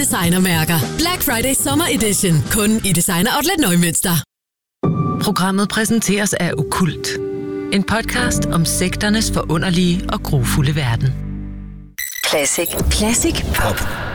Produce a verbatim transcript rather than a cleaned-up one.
designermærker. Black Friday Summer Edition. Kun i Designer Outlet Neumünster. Programmet præsenteres af Okkult. En podcast om sekternes forunderlige og grufulde verden. Classic. Classic Pop.